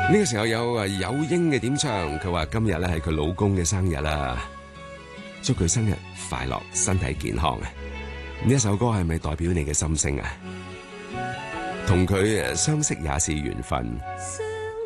呢個時候有有英嘅點唱，佢話今日咧係佢老公嘅生日啦，祝佢生日快樂，身體健康啊！呢一首歌係咪代表你嘅心聲啊？同佢相識也是緣分。